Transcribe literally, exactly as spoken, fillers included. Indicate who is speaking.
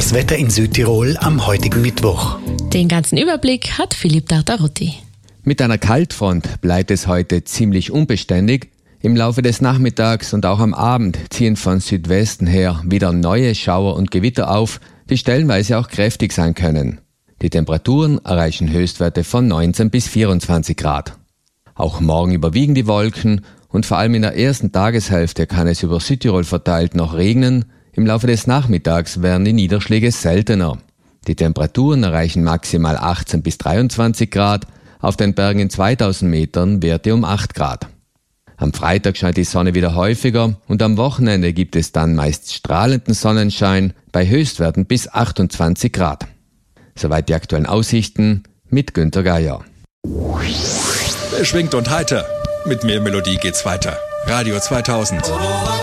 Speaker 1: Das Wetter in Südtirol am heutigen Mittwoch.
Speaker 2: Den ganzen Überblick hat Philipp Tartarotti.
Speaker 3: Mit einer Kaltfront bleibt es heute ziemlich unbeständig. Im Laufe des Nachmittags und auch am Abend ziehen von Südwesten her wieder neue Schauer und Gewitter auf, die stellenweise auch kräftig sein können. Die Temperaturen erreichen Höchstwerte von neunzehn bis vierundzwanzig Grad. Auch morgen überwiegen die Wolken und vor allem in der ersten Tageshälfte kann es über Südtirol verteilt noch regnen. Im Laufe des Nachmittags werden die Niederschläge seltener. Die Temperaturen erreichen maximal achtzehn bis dreiundzwanzig Grad, auf den Bergen in zweitausend Metern Werte um acht Grad. Am Freitag scheint die Sonne wieder häufiger und am Wochenende gibt es dann meist strahlenden Sonnenschein bei Höchstwerten bis achtundzwanzig Grad. Soweit die aktuellen Aussichten mit Günter Geier.
Speaker 4: Beschwingt und heiter. Mit mehr Melodie geht's weiter. Radio zweitausend.